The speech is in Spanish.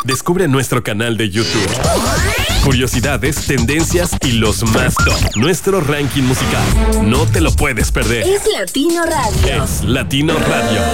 Descubre nuestro canal de YouTube. Curiosidades, tendencias y los más top. Nuestro ranking musical. No te lo puedes perder. Es Latino Radio. Es Latino Radio.